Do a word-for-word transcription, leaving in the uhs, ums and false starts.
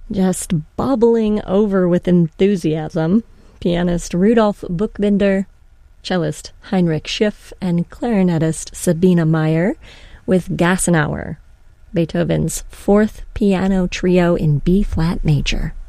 Just bubbling over with enthusiasm, pianist Rudolf Buchbinder, cellist Heinrich Schiff, and clarinetist Sabine Meyer with Gassenauer, Beethoven's fourth piano trio in B-flat major.